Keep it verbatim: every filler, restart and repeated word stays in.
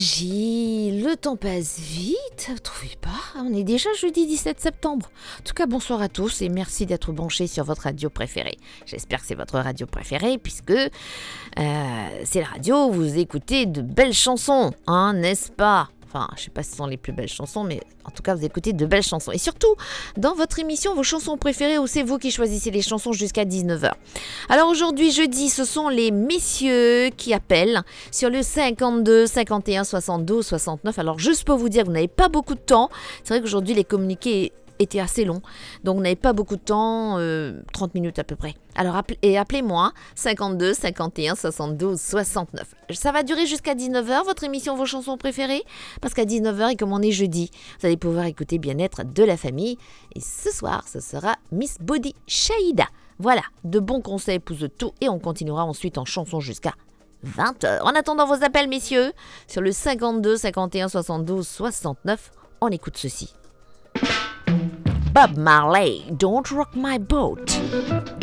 Gilles, le temps passe vite, vous trouvez pas? On est déjà jeudi dix-sept septembre. En tout cas, bonsoir à tous et merci d'être branchés sur votre radio préférée. J'espère que c'est votre radio préférée puisque euh, c'est la radio où vous écoutez de belles chansons, hein, n'est-ce pas? Enfin, je sais pas si ce sont les plus belles chansons, mais en tout cas, vous écoutez de belles chansons. Et surtout, dans votre émission, vos chansons préférées, où c'est vous qui choisissez les chansons jusqu'à dix-neuf heures. Alors aujourd'hui, jeudi, ce sont les messieurs qui appellent sur le cinquante-deux, cinquante et un, soixante-douze, soixante-neuf. Alors juste pour vous dire que vous n'avez pas beaucoup de temps. C'est vrai qu'aujourd'hui, les communiqués étaient assez longs. Donc vous n'avez pas beaucoup de temps, euh, trente minutes à peu près. Alors appelez, et appelez-moi cinquante-deux, cinquante et un, soixante-douze, soixante-neuf. Ça va durer jusqu'à dix-neuf heures, votre émission, vos chansons préférées. Parce qu'à dix-neuf heures, et comme on est jeudi, vous allez pouvoir écouter Bien-être de la famille. Et ce soir, ce sera Miss Body Shaïda. Voilà, de bons conseils pour tout. Et on continuera ensuite en chanson jusqu'à vingt heures. En attendant vos appels, messieurs, sur le cinquante-deux, cinquante et un, soixante-douze, soixante-neuf, on écoute ceci. Bob Marley, Don't Rock My Boat.